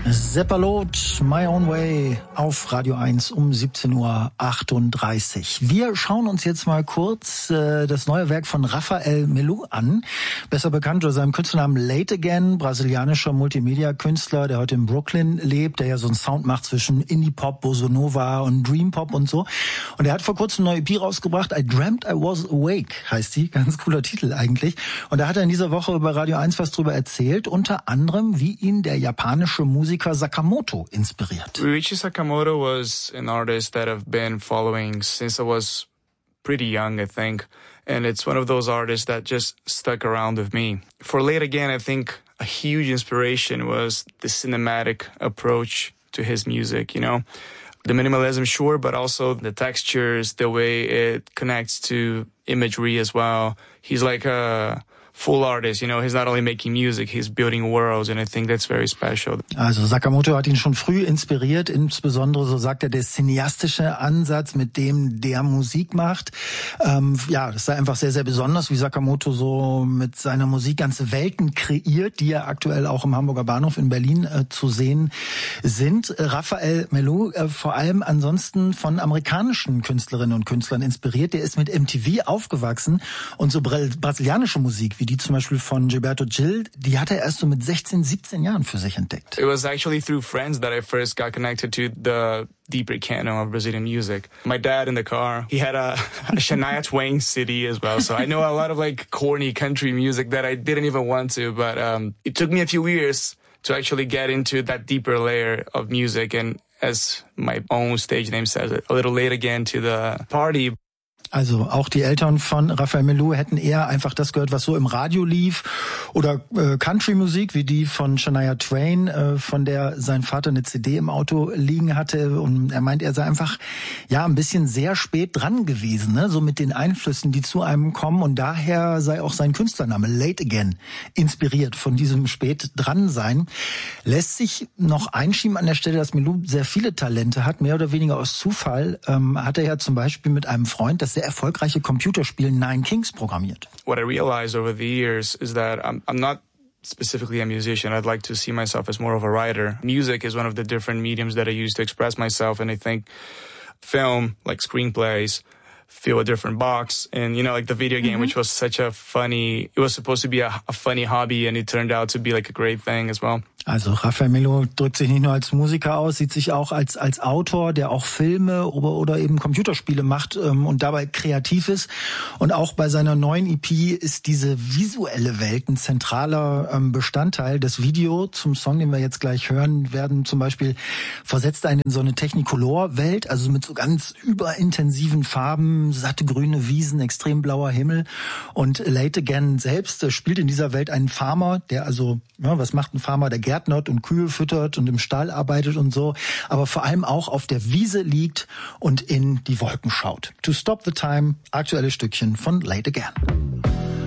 Zeppalot, My Own Way auf Radio 1 um 17:38 Uhr. Wir schauen uns jetzt mal kurz das neue Werk von Rafael Melu an. Besser bekannt unter seinem Künstlernamen Late Again, brasilianischer Multimedia-Künstler, der heute in Brooklyn lebt, der ja so einen Sound macht zwischen Indie-Pop, Bossa Nova und Dream-Pop und so. Und er hat vor kurzem eine neue EP rausgebracht, I Dreamt I Was Awake heißt die. Ganz cooler Titel eigentlich. Und da hat er in dieser Woche bei Radio 1 was drüber erzählt, unter anderem, wie ihn der japanische Musiker Sakamoto inspiriert. Ryuichi Sakamoto was an artist that I've been following since I was pretty young, I think. And it's one of those artists that just stuck around with me. For Late Again, I think a huge inspiration was the cinematic approach to his music, you know. The minimalism, sure, but also the textures, the way it connects to imagery as well. He's like a full artist, you know, he's not only making music, he's building worlds, and I think that's very special. Also Sakamoto hat ihn schon früh inspiriert, insbesondere, so sagt er, der cineastische Ansatz, mit dem der Musik macht. Ja, das sei einfach sehr, sehr besonders, wie Sakamoto so mit seiner Musik ganze Welten kreiert, die ja aktuell auch im Hamburger Bahnhof in Berlin zu sehen sind. Rafael Melu vor allem ansonsten von amerikanischen Künstlerinnen und Künstlern inspiriert. Der ist mit MTV aufgewachsen und so brasilianische Musik, wie die zum Beispiel von Gilberto Gil, die hat er erst so mit 16, 17 Jahren für sich entdeckt. It was actually through friends that I first got connected to the deeper canon of Brazilian music. My dad in the car, he had a Shania Twain CD as well, so I know a lot of like corny country music that I didn't even want to, but it took me a few years to actually get into that deeper layer of music, and as my own stage name says it, a little late again to the party. Also auch die Eltern von Rafael Melu hätten eher einfach das gehört, was so im Radio lief, oder Country-Musik wie die von Shania Twain, von der sein Vater eine CD im Auto liegen hatte. Und er meint, er sei einfach ja ein bisschen sehr spät dran gewesen, ne? So mit den Einflüssen, die zu einem kommen. Und daher sei auch sein Künstlername Late Again inspiriert von diesem spät dran sein. Lässt sich noch einschieben an der Stelle, dass Melu sehr viele Talente hat, mehr oder weniger aus Zufall. Hat er ja zum Beispiel mit einem Freund das sehr erfolgreiche Computerspiel Nine Kings programmiert. What I realized over the years is that I'm not specifically a musician. I'd like to see myself as more of a writer. Music is one of the different mediums that I use to express myself, and I think film, like screenplays, fill a different box. And, you know, like the video game, which was such a funny, it was supposed to be a funny hobby, and it turned out to be like a great thing as well. Also Rafael Melu drückt sich nicht nur als Musiker aus, sieht sich auch als Autor, der auch Filme oder eben Computerspiele macht und dabei kreativ ist. Und auch bei seiner neuen EP ist diese visuelle Welt ein zentraler Bestandteil. Das Video zum Song, den wir jetzt gleich hören werden, zum Beispiel versetzt einen in so eine Technicolor-Welt, also mit so ganz überintensiven Farben, satte grüne Wiesen, extrem blauer Himmel. Und Late Again selbst spielt in dieser Welt einen Farmer, der also, ja, was macht ein Farmer? Der gärtnert und Kühe füttert und im Stall arbeitet und so, aber vor allem auch auf der Wiese liegt und in die Wolken schaut. To Stop the Time, aktuelles Stückchen von Late Again.